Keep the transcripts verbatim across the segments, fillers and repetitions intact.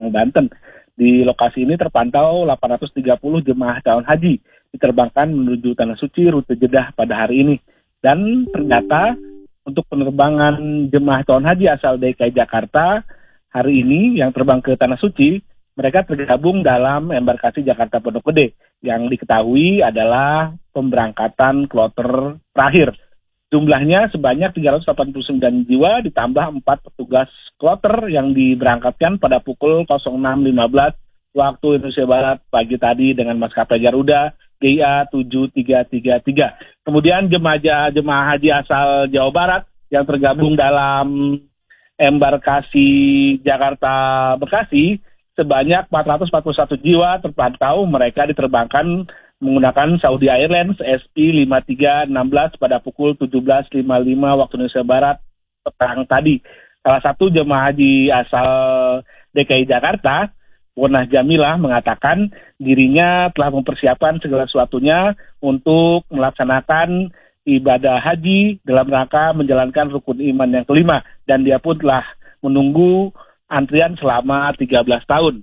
Tangerang, Banten. Di lokasi ini terpantau delapan ratus tiga puluh jemaah calon haji diterbangkan menuju Tanah Suci rute Jeddah pada hari ini. Dan ternyata untuk penerbangan jemaah calon haji asal D K I Jakarta hari ini yang terbang ke Tanah Suci, mereka tergabung dalam embarkasi Jakarta Pondok Gede yang diketahui adalah pemberangkatan kloter terakhir. Jumlahnya sebanyak tiga ratus delapan puluh sembilan jiwa ditambah empat petugas kloter yang diberangkatkan pada pukul enam lima belas waktu Indonesia Barat pagi tadi dengan maskapai Garuda G I A tujuh tiga tiga tiga. Kemudian jemaah jemaah haji asal Jawa Barat yang tergabung dalam embarkasi Jakarta Bekasi sebanyak empat ratus empat puluh satu jiwa terpantau mereka diterbangkan menggunakan Saudi Airlines S P lima tiga enam belas pada pukul tujuh belas lima puluh lima waktu Indonesia Barat petang tadi. Salah satu jemaah haji asal D K I Jakarta, Wonah Jamilah, mengatakan dirinya telah mempersiapkan segala sesuatunya untuk melaksanakan ibadah haji dalam rangka menjalankan rukun iman yang kelima. Dan dia pun telah menunggu antrian selama tiga belas tahun.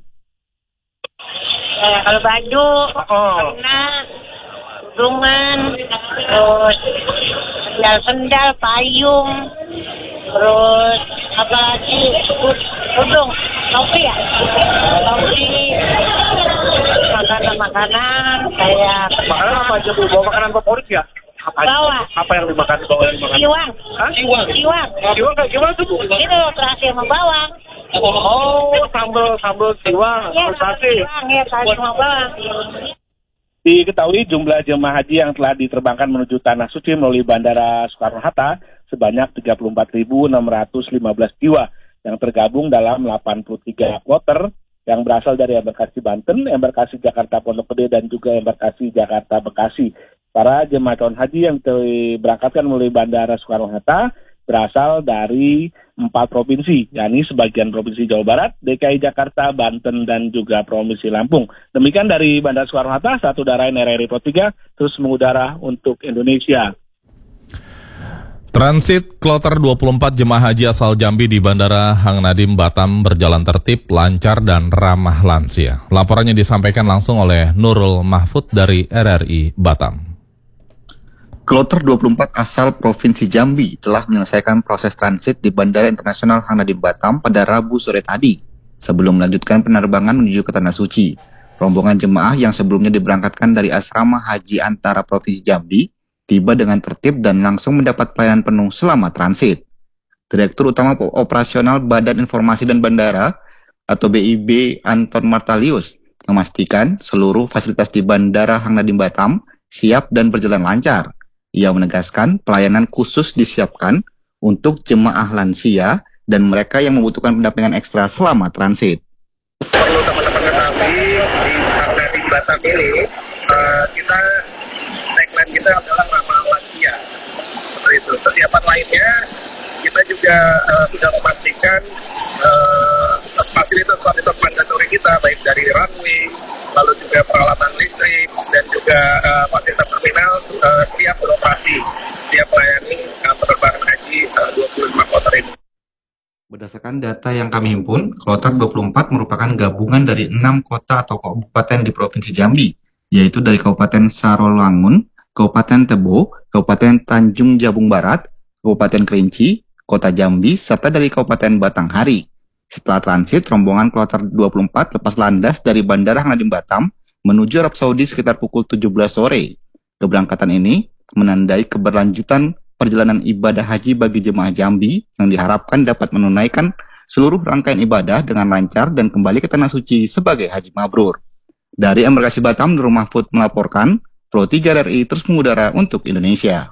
Eh, kalau baju, oh. Karena tudungan, terus sendal-sendal, payung, terus apa lagi, tudung, topi ya, topi, makanan-makanan, kayak makanan apa aja Bu? Bawa makanan favorit ya? Apa, bawa. Apa yang dimakan? Bawa dimakan? Iwang. Hah? Iwang? Iwang. Iwang kayak gimana tuh Bu? Itu terasi sama bawang. Oh, sambal sambal siwang, ya, sate. Ya, terasi sama bawang. Diketahui jumlah jemaah haji yang telah diterbangkan menuju Tanah Suci melalui Bandara Soekarno-Hatta sebanyak tiga puluh empat ribu enam ratus lima belas jiwa yang tergabung dalam delapan puluh tiga kloter yang berasal dari embarkasi Banten, embarkasi Jakarta Pondok Gede, dan juga embarkasi Jakarta Bekasi. Para jemaah calon haji yang diberangkatkan melalui Bandara Soekarno-Hatta berasal dari empat provinsi, yakni sebagian provinsi Jawa Barat, D K I Jakarta, Banten, dan juga provinsi Lampung. Demikian dari Bandara Soekarno-Hatta, satu udara N R R I Pro tiga terus mengudara untuk Indonesia. Transit kloter dua puluh empat jemaah haji asal Jambi di Bandara Hang Nadim Batam berjalan tertib, lancar, dan ramah lansia. Laporannya disampaikan langsung oleh Nurul Mahfud dari R R I Batam. Kloter dua puluh empat asal Provinsi Jambi telah menyelesaikan proses transit di Bandara Internasional Hang Nadim Batam pada Rabu sore tadi, sebelum melanjutkan penerbangan menuju ke Tanah Suci. Rombongan jemaah yang sebelumnya diberangkatkan dari Asrama Haji Antara Provinsi Jambi tiba dengan tertib dan langsung mendapat pelayanan penuh selama transit. Direktur Utama Operasional Badan Informasi dan Bandara atau B I B Anton Martalius memastikan seluruh fasilitas di Bandara Hang Nadim Batam siap dan berjalan lancar. Ia menegaskan pelayanan khusus disiapkan untuk jemaah lansia dan mereka yang membutuhkan pendampingan ekstra selama transit. Perlu teman-teman ketahui di Hang Nadim Batam ini uh, kita tagline kita adalah ramah lansia. Seperti itu. Kesiapan lainnya kita juga uh, sudah memastikan uh, fasilitas-fasilitas mandatori kita baik dari runway, lalu juga peralatan listrik dan juga uh, fasilitas terminal uh, siap beroperasi, siap melayani uh, penerbangan haji uh, dua puluh lima kloter ini. Berdasarkan data yang kami himpun, kloter dua puluh empat merupakan gabungan dari enam kota atau kabupaten di Provinsi Jambi, yaitu dari Kabupaten Sarolangun, Kabupaten Tebo, Kabupaten Tanjung Jabung Barat, Kabupaten Kerinci, Kota Jambi, serta dari Kabupaten Batanghari. Setelah transit, rombongan kloter dua puluh empat lepas landas dari Bandara Hang Nadim Batam menuju Arab Saudi sekitar pukul tujuh belas sore. Keberangkatan ini menandai keberlanjutan perjalanan ibadah haji bagi jemaah Jambi yang diharapkan dapat menunaikan seluruh rangkaian ibadah dengan lancar dan kembali ke Tanah Suci sebagai haji mabrur. Dari Embarkasi Batam, Nur Mahfud melaporkan, Pro tiga R R I terus mengudara untuk Indonesia.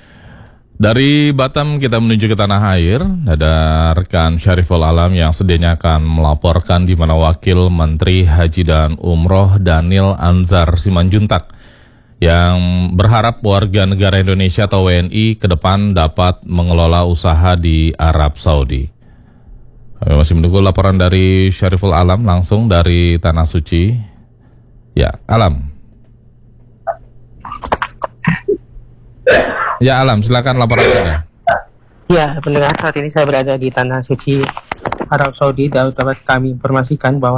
Dari Batam kita menuju ke tanah air, ada rekan Syariful Alam yang sedianya akan melaporkan di mana Wakil Menteri Haji dan Umroh Daniel Anzar Simanjuntak yang berharap warga negara Indonesia atau W N I ke depan dapat mengelola usaha di Arab Saudi. Kami masih menunggu laporan dari Syariful Alam langsung dari Tanah Suci. Ya, Alam. Ya, Alam, silakan laporan Anda. Ya, pendengar, saat ini saya berada di Tanah Suci Arab Saudi dan dapat kami informasikan bahwa